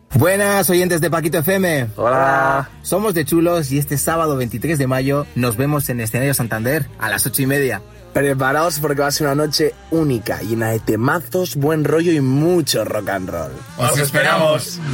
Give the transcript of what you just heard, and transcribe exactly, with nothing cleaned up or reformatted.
Buenas oyentes de Paquito F M. Hola. Somos de Chulos y este sábado veintitrés de mayo nos vemos en Escenario Santander a las ocho y media. Preparaos porque va a ser una noche única, llena de temazos, buen rollo y mucho rock and roll. ¡Os esperamos!